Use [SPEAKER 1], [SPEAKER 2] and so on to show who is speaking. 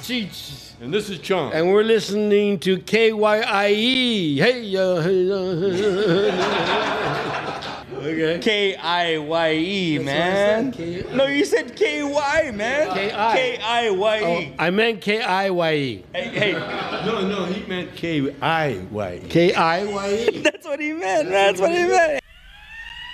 [SPEAKER 1] Cheech. And this is Chong.
[SPEAKER 2] And we're listening to KYIE. Hey, okay.
[SPEAKER 3] K-I-Y-E, man. No, you said K-Y, man. K-I-Y-E.
[SPEAKER 2] Oh, I meant KIYE.
[SPEAKER 3] Hey.
[SPEAKER 1] No, he meant K-I-Y.
[SPEAKER 2] KIYE?
[SPEAKER 3] That's what he meant. That's what he meant.